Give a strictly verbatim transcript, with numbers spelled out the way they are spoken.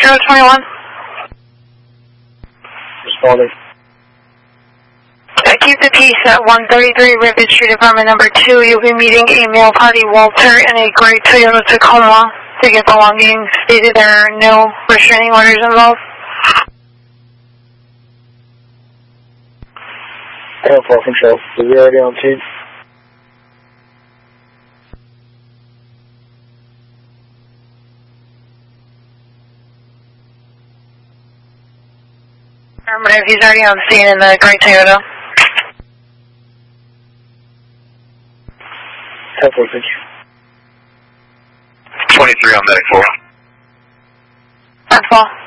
zero twenty-one. Responding. Keep the peace at one thirty-three Rivet Street, apartment number two. You'll be meeting a male party, Walter, in a gray Toyota Tacoma. To get belongings stated, there are no restraining orders involved. Air four control. Is he already on scene? Affirmative, he's already on scene in the gray Toyota. ten four, thank you. twenty-three on medic four. That's all.